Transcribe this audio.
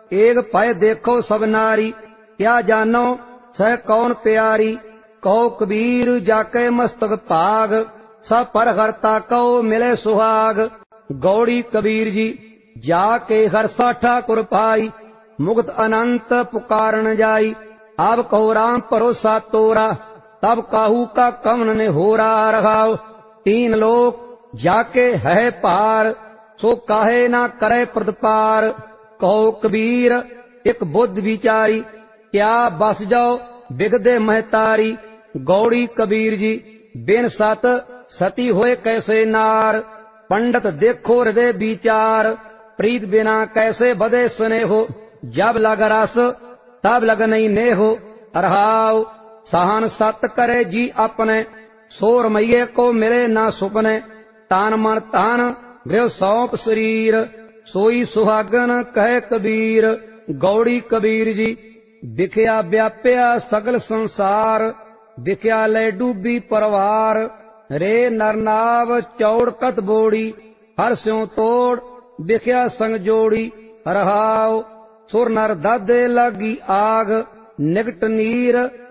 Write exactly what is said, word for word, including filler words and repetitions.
एक पय देखो सब नारी, क्या जानो सह कौन प्यारी। कहो कबीर जाके मस्तक भाग, सब पर हरता कहो मिले सुहाग। गौड़ी कबीर जी जाके हरसा ठाकुर पाई, मुक्त अनंत पुकारन जाई। अब कहो राम भरोसा तोरा, तब काहू का कमन ने हो रहा रहाओ। तीन लोक जाके है पार, सो काहे ना करे प्रतिपार। कहो कबीर एक बुद्ध विचारी, क्या बस जाओ बिगदे महतारी। गौड़ी कबीर जी बिन सत सती होए कैसे नार। पंडित देखो हृदय विचार, प्रीत बिना कैसे बदे स्नेहो। जब लग रस तब लग नहीं नेहो, अरहाव सहन सत करे जी अपने। सोर मैये को मिले ना सुपने, तान मन तान गृह सौंप शरीर। सोई सुहागन कहे कबीर। गौड़ी कबीर जी दिखया व्याप्या सगल संसार, दिखया ले डूबी परवार। रे नरनाव चौड़ कत बोड़ी, हर स्यों तोड़ दिखया संग जोड़ी। रहाव सुर नर दादे लागी आग, निकट नीर